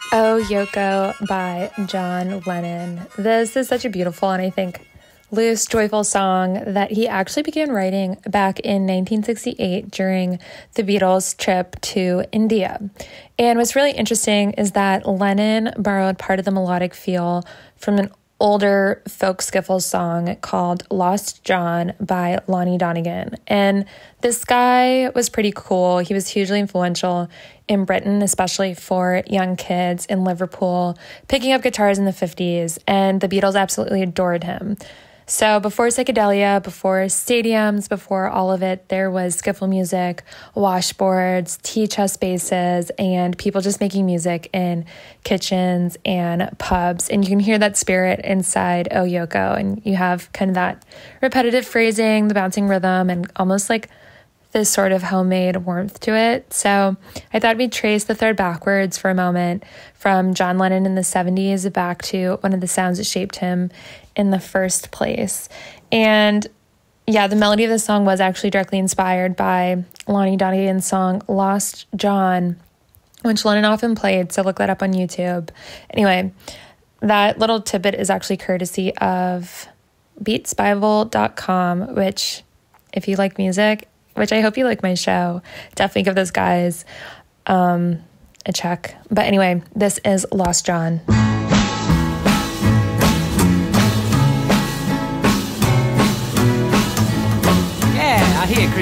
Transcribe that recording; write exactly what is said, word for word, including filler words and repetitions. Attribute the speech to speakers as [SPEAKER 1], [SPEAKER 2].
[SPEAKER 1] Oh, Yoko by John Lennon. This is such a beautiful and I think loose, joyful song that he actually began writing back in nineteen sixty-eight during the Beatles' trip to India. And what's really interesting is that Lennon borrowed part of the melodic feel from an older folk skiffle song called Lost John by Lonnie Donegan. And this guy was pretty cool. He was hugely influential in Britain, especially for young kids in Liverpool, picking up guitars in the fifties, and the Beatles absolutely adored him. So before psychedelia, before stadiums, before all of it, there was skiffle music, washboards, tea chest basses, and people just making music in kitchens and pubs. And you can hear that spirit inside Oh Yoko, and you have kind of that repetitive phrasing, the bouncing rhythm, and almost like this sort of homemade warmth to it. So I thought we'd trace the thread backwards for a moment from John Lennon in the seventies back to one of the sounds that shaped him in the first place. And yeah, the melody of the song was actually directly inspired by Lonnie Donegan's song Lost John, which Lennon often played, so look that up on YouTube. Anyway, that little tidbit is actually courtesy of beats bible dot com, which if you like music, which I hope you like my show, definitely give those guys um, a check. But anyway, this is Lost John.
[SPEAKER 2] Yeah, I hear